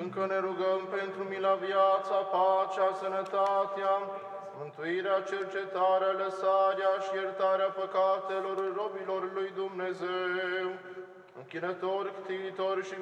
Încă ne rugăm pentru mila, viața, pacea, sănătatea, mântuirea, cercetarea, lăsarea și iertarea păcatelor robilor lui Dumnezeu, închinători, ctiitori și